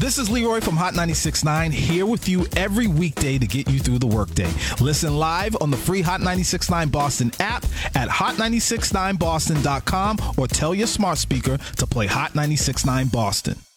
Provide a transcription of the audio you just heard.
This is Leroy from Hot 96.9, here with you every weekday to get you through the workday. Listen live on the free Hot 96.9 Boston app at hot969boston.com or tell your smart speaker to play Hot 96.9 Boston.